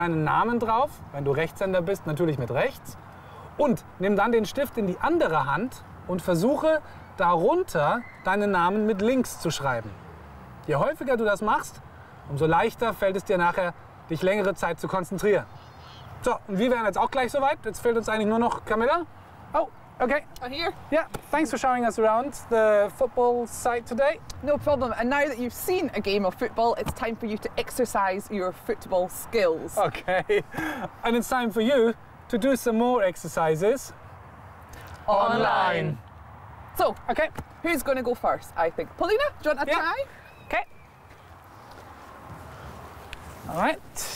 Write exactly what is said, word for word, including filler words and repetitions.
deinen Namen drauf, wenn du Rechtshänder bist, natürlich mit rechts. Und nimm dann den Stift in die andere Hand und versuche darunter deinen Namen mit links zu schreiben. Je häufiger du das machst, umso leichter fällt es dir nachher, dich längere Zeit zu konzentrieren. So, und wir wären jetzt auch gleich soweit. Jetzt fehlt uns eigentlich nur noch Camilla. Oh, okay. Oh, here? Yeah, thanks for showing us around the football site today. No problem. And now that you've seen a game of football, it's time for you to exercise your football skills. Okay, and it's time for you to do some more exercises online. So, Okay, who's going to go first, I think? Paulina, do you want a Yeah. try? okay. All right.